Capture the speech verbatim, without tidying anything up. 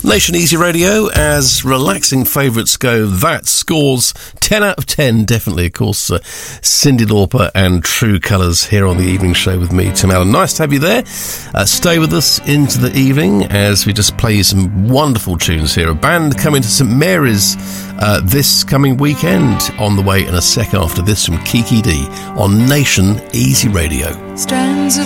Nation Easy Radio, as relaxing favourites go, that scores ten out of ten, definitely. Of course, uh, Cyndi Lauper and True Colours here on the evening show with me, Tim Allen. Nice to have you there. Uh, stay with us into the evening as we just play you some wonderful tunes here. A band coming to St Mary's uh, this coming weekend, on the way in a sec after this from Kiki D on Nation Easy Radio. Strands of